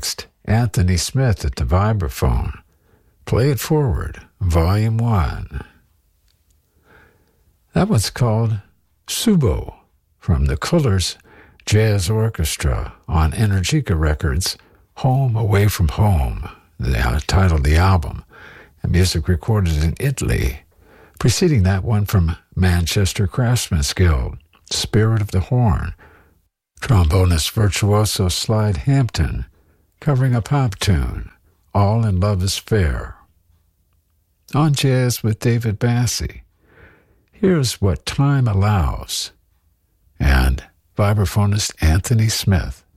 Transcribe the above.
next, Anthony Smith at the vibraphone. Play It Forward, Volume 1. That one's called Subo, from the Quillers Jazz Orchestra on Energica Records, Home Away from Home, the title of the album, and music recorded in Italy. Preceding that one from Manchester Craftsmen's Guild, Spirit of the Horn, trombonist virtuoso Slide Hampton, covering a pop tune, All in Love is Fair. On Jazz with David Bassie, here's What Time Allows, and vibraphonist Anthony Smith.